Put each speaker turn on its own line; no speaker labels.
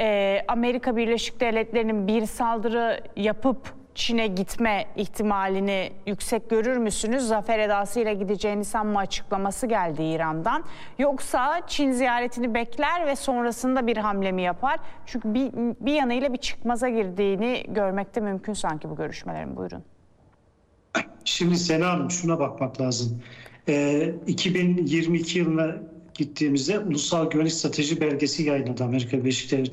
Amerika Birleşik Devletleri'nin bir saldırı yapıp Çin'e gitme ihtimalini yüksek görür müsünüz? Zafer edasıyla gideceğini sanma açıklaması geldi İran'dan. Yoksa Çin ziyaretini bekler ve sonrasında bir hamle mi yapar? Çünkü bir yanıyla bir çıkmaza girdiğini görmek de mümkün sanki bu görüşmelerin. Buyurun.
Şimdi Sena Hanım, şuna bakmak lazım. 2022 yılına gittiğimizde Ulusal Güvenlik Strateji Belgesi yayınladı Amerika Birleşik Devletleri.